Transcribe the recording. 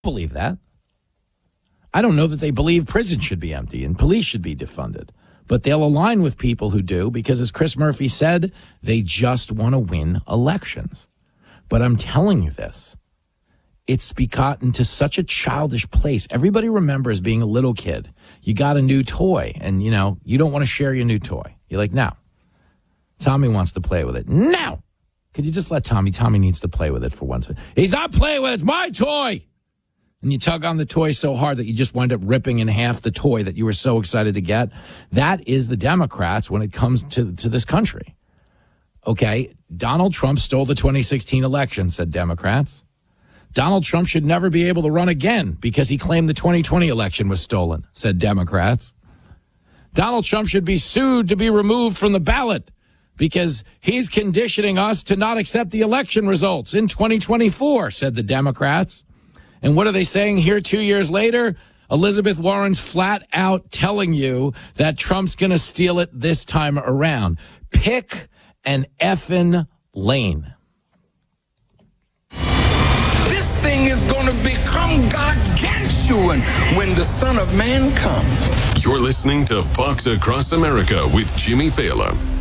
believe that. I don't know that they believe prison should be empty and police should be defunded. But they'll align with people who do because, as Chris Murphy said, they just want to win elections. But I'm telling you this. It's gotten to such a childish place. Everybody remembers being a little kid. You got a new toy and, you don't want to share your new toy. You're like, no. Tommy wants to play with it. No. Could you just let Tommy? Tommy needs to play with it for once. He's not playing with it. It's my toy. And you tug on the toy so hard that you just wind up ripping in half the toy that you were so excited to get. That is the Democrats when it comes to this country. Okay, Donald Trump stole the 2016 election, said Democrats. Donald Trump should never be able to run again because he claimed the 2020 election was stolen, said Democrats. Donald Trump should be sued to be removed from the ballot because he's conditioning us to not accept the election results in 2024, said the Democrats. And what are they saying here 2 years later? Elizabeth Warren's flat out telling you that Trump's going to steal it this time around. Pick an effing lane. This thing is going to become gargantuan when the Son of Man comes. You're listening to Fox Across America with Jimmy Fallon.